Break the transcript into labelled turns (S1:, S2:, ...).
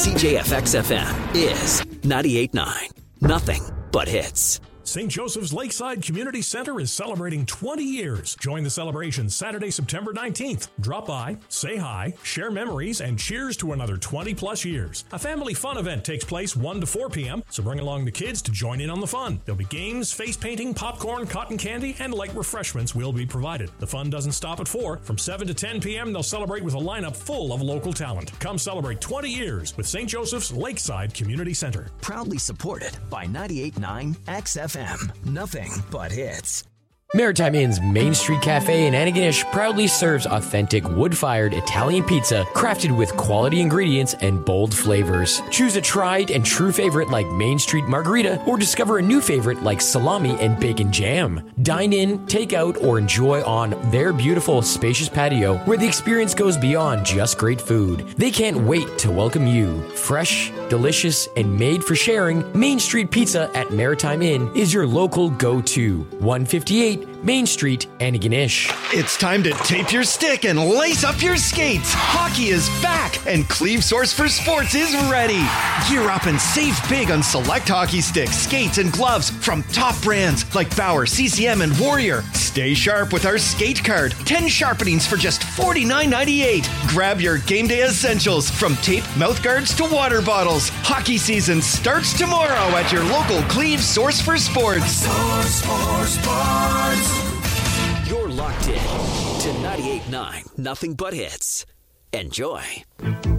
S1: CJFX-FM is 98.9. Nothing but hits.
S2: St. Joseph's Lakeside Community Center is celebrating 20 years. Join the celebration Saturday, September 19th. Drop by, say hi, share memories, and cheers to another 20-plus years. A family fun event takes place 1 to 4 p.m., so bring along the kids to join in on the fun. There'll be games, face painting, popcorn, cotton candy, and light refreshments will be provided. The fun doesn't stop at 4. From 7 to 10 p.m., they'll celebrate with a lineup full of local talent. Come celebrate 20 years with St. Joseph's Lakeside Community Center.
S1: Proudly supported by 98.9 XFM. Nothing but hits.
S3: Maritime Inn's Main Street Cafe in Antigonish proudly serves authentic wood-fired Italian pizza crafted with quality ingredients and bold flavors. Choose a tried and true favorite like Main Street Margarita or discover a new favorite like salami and bacon jam. Dine in, take out, or enjoy on their beautiful, spacious patio where the experience goes beyond just great food. They can't wait to welcome you. Fresh, delicious, and made for sharing, Main Street Pizza at Maritime Inn is your local go-to. 158 Main Street, Antigonish.
S4: It's time to tape your stick and lace up your skates. Hockey is back, and Cleve Source for Sports is ready. Gear up and save big on select hockey sticks, skates, and gloves from top brands like Bauer, CCM, and Warrior. Stay sharp with our skate card. 10 sharpenings for just $49.98. Grab your game day essentials from tape, mouth guards to water bottles. Hockey season starts tomorrow at your local Cleve Source for Sports.
S1: Source for Sports. You're locked in to 98.9 Nothing But Hits. Enjoy.